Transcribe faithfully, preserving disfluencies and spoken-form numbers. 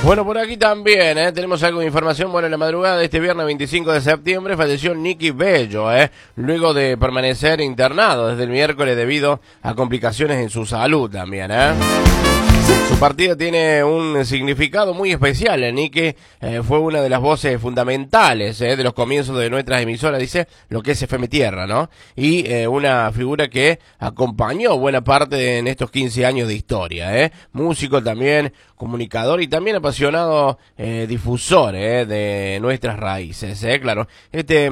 Bueno, por aquí también, ¿eh? Tenemos algo de información. Bueno, en la madrugada de este viernes veinticinco de septiembre falleció Nicky Bello, ¿eh? Luego de permanecer internado desde el miércoles debido a complicaciones en su salud también, ¿eh? Su partida tiene un significado muy especial. El Nicky eh, fue una de las voces fundamentales eh, de los comienzos de nuestras emisoras, dice, lo que es F M Tierra, ¿no? Y eh, una figura que acompañó buena parte en estos quince años de historia, ¿eh? Músico también, comunicador y también apasionado eh, difusor eh, de nuestras raíces, ¿eh? Claro, este